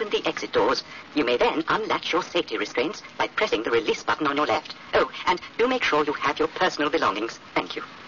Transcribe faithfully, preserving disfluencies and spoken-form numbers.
open the exit doors. You may then unlatch your safety restraints by pressing the release button on your left. Oh, and do make sure you have your personal belongings. Thank you.